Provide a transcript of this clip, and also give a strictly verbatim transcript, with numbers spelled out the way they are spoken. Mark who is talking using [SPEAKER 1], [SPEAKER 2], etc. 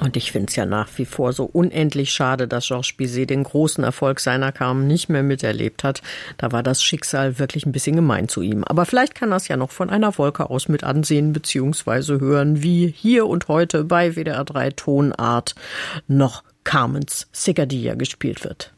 [SPEAKER 1] Und ich finde es ja nach wie vor so unendlich schade, dass Georges Bizet den großen Erfolg seiner Carmen nicht mehr miterlebt hat. Da war das Schicksal wirklich ein bisschen gemein zu ihm. Aber vielleicht kann er es ja noch von einer Wolke aus mit ansehen bzw. hören, wie hier und heute bei W D R drei Tonart noch Carmens Secadilla gespielt wird.